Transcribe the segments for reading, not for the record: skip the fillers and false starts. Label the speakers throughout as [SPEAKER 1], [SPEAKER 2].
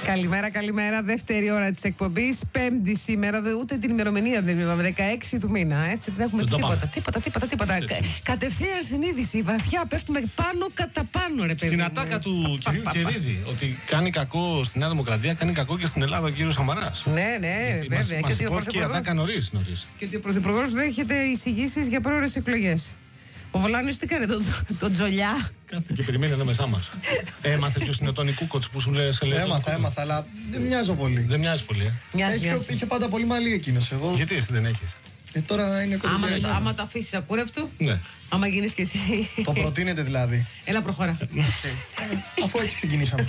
[SPEAKER 1] Καλημέρα, καλημέρα. Δεύτερη ώρα της εκπομπής. Πέμπτη σήμερα, ούτε την ημερομηνία δεν είπαμε. 16 του μήνα. Έτσι δεν έχουμε τίποτα. Κατευθείαν στην είδηση. Βαθιά πέφτουμε πάνω κατά πάνω, ρε παιδί.
[SPEAKER 2] Στην ατάκα του κυρίου Κερίδη. Ότι κάνει κακό στη Νέα Δημοκρατία, κάνει κακό και στην Ελλάδα ο κύριος Σαμαράς.
[SPEAKER 1] Ναι, βέβαια.
[SPEAKER 2] Μας υπόθηκε η ατάκα νωρίς.
[SPEAKER 1] Και ότι ο Πρωθυπουργός δέχεται εισηγήσεις για πρόορες εκλογές. Ο Βολάνιος τι κάνει, τον τζολιά.
[SPEAKER 2] Κάθεται και περιμένει ανάμεσά μας. Έμαθε ποιος είναι ο Τόνι Κούκοτς που σου λέει σε λέει.
[SPEAKER 3] Έμαθα, αλλά δεν μοιάζω πολύ.
[SPEAKER 2] Δεν μοιάζει πολύ.
[SPEAKER 3] Είχε πάντα πολύ μαλλί εκείνος.
[SPEAKER 2] Γιατί εσύ δεν έχεις?
[SPEAKER 3] Τώρα είναι κοντά.
[SPEAKER 1] Άμα το αφήσεις ακούρευτο,
[SPEAKER 2] ναι.
[SPEAKER 1] Άμα γίνεις και εσύ.
[SPEAKER 3] Το προτείνετε δηλαδή?
[SPEAKER 1] Έλα, προχώρα.
[SPEAKER 3] Αφού έτσι ξεκινήσαμε.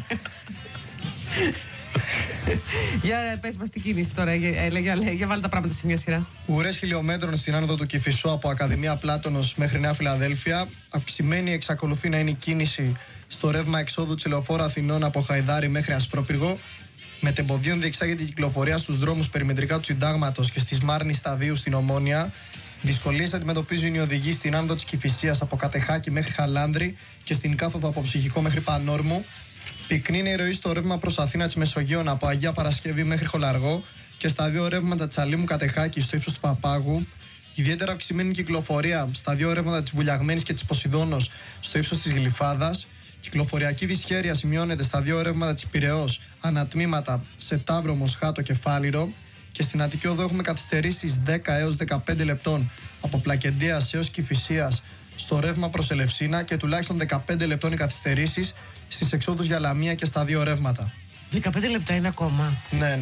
[SPEAKER 1] Για πες μας τι κίνηση τώρα, για βάλε τα πράγματα σε μια σειρά.
[SPEAKER 3] Ουρές χιλιόμετρων στην άνοδο του Κηφισού από Ακαδημία Πλάτωνος μέχρι Νέα Φιλαδέλφια. Αυξημένη εξακολουθεί να είναι η κίνηση στο ρεύμα εξόδου της λεωφόρου Αθηνών από Χαϊδάρι μέχρι Ασπρόπυργο. Μετεμποδίων διεξάγεται η κυκλοφορία στους δρόμους περιμετρικά του Συντάγματος και στη Σμάρνη Σταδίου στην Ομόνια. Δυσκολίες αντιμετωπίζουν οι οδηγοί στην άνοδο της Κηφισίας από Κατεχάκη μέχρι Χαλάνδρη και στην κάθοδο από Ψυχικό μέχρι Πανόρμου. Πυκνή είναι η ροή στο ρεύμα προς Αθήνα της Μεσογείων από Αγία Παρασκευή μέχρι Χολαργό και στα δύο ρεύματα της Αλήμου Κατεχάκη στο ύψος του Παπάγου. Ιδιαίτερα αυξημένη κυκλοφορία στα δύο ρεύματα της Βουλιαγμένης και της Ποσειδώνος στο ύψος της Γλυφάδας. Κυκλοφοριακή δυσχέρεια σημειώνεται στα δύο ρεύματα της Πειραιώς ανατμήματα σε Ταύρο, Μοσχάτο και Φάληρο. Και στην Αττική Οδό έχουμε καθυστερήσεις 10 έως 15 λεπτών από Πλακεντίας έως Κηφισίας στο ρεύμα προς Ελευσίνα και τουλάχιστον 15 λεπτών οι καθυστερήσεις στις εξόδους για Λαμία και στα δύο ρεύματα.
[SPEAKER 1] 15 λεπτά είναι ακόμα.
[SPEAKER 3] Ναι.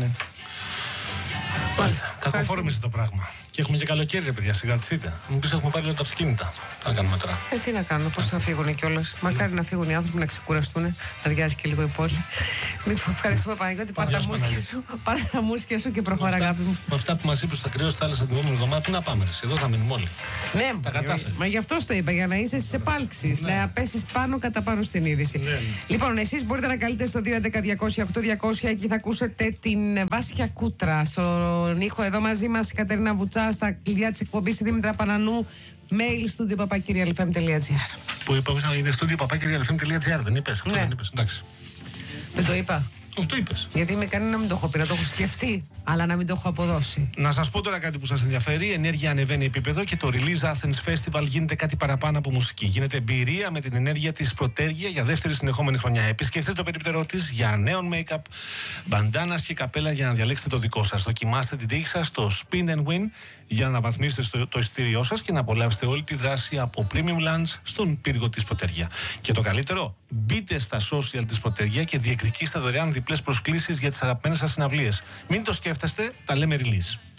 [SPEAKER 2] Κακοφόρμησε το πράγμα. Και έχουμε και καλοκαίρι, ρε παιδιά, συγκρατηθείτε. Μου πεις έχουμε πάρει όλα τα αυτοκίνητα. Τι να κάνουμε τώρα?
[SPEAKER 1] Τι να κάνουμε, πώς θα φύγουν κιόλας. Μακάρι να φύγουν οι άνθρωποι να ξεκουραστούν, να αδειάσει και λίγο η πόλη. Λοιπόν, ευχαριστούμε Παναγιώτη. Πάρε τα μουσια σου και προχώρα, αγάπη μου.
[SPEAKER 2] Με αυτά που μας είπες θα κρυώσει θάλασσα την επόμενη εβδομάδα, τι να πάμε, εδώ θα μείνουμε όλοι.
[SPEAKER 1] Ναι,
[SPEAKER 2] τα κατάφερε.
[SPEAKER 1] Μα γι' αυτό το είπα, για να είσαι στις επάλξεις, να πέσεις πάνω κατά πάνω στην είδηση.
[SPEAKER 2] Ναι.
[SPEAKER 1] Λοιπόν, εσείς μπορείτε να καλείτε στο 211-200-8200, εκεί θα ακούσετε την Βάσια Κούτρα. Στον ήχο εδώ μαζί μας η Κατερίνα Βουτσά, στα κλειδιά της εκπομπής η Δήμητρα Πανανού, mail studio@papakirialfm.gr.
[SPEAKER 2] Που είπα, είναι studio@papakirialfm.gr, δεν είπες? Αυτό δεν είπες, εντάξει.
[SPEAKER 1] Δεν το είπα.
[SPEAKER 2] Το είπες.
[SPEAKER 1] Γιατί με κάνει να μην το έχω πει, να το έχω σκεφτεί, αλλά να μην το έχω αποδώσει.
[SPEAKER 2] Να σας πω τώρα κάτι που σας ενδιαφέρει. Η ενέργεια ανεβαίνει επίπεδο και το Release Athens Festival γίνεται κάτι παραπάνω από μουσική. Γίνεται εμπειρία με την ενέργεια της Πρωτέργεια για δεύτερη συνεχόμενη χρονιά. Επισκεφτείτε το περίπτερό της για νέον make-up, μπαντάνας και καπέλα για να διαλέξετε το δικό σας. Δοκιμάστε την τύχη σας στο Spin and Win για να αναβαθμίσετε το εισιτήριό σας και να απολαύσετε όλη τη δράση από Premium Lunch στον πύργο της Πρωτέργεια. Και το καλύτερο, μπείτε στα social της Πρωτέργεια και διεκδικήστε δωρεάν διπλές προσκλήσεις για τις αγαπημένες σας συναυλίες. Μην το σκέφτεστε, τα λέμε Release.